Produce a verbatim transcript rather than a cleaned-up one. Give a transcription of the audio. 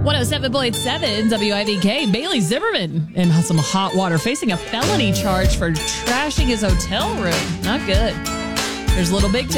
one oh seven point seven W I V K. Bailey Zimmerman in some hot water, facing a felony charge for trashing his hotel room. Not good. There's Little Big Town.